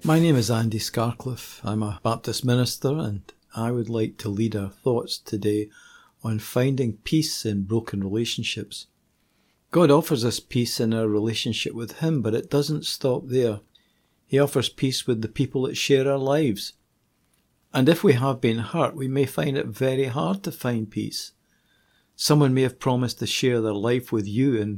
My name is Andy Scarcliffe. I'm a Baptist minister, and I would like to lead our thoughts today on finding peace in broken relationships. God offers us peace in our relationship with Him, but it doesn't stop there. He offers peace with the people that share our lives. And if we have been hurt, we may find it very hard to find peace. Someone may have promised to share their life with you, and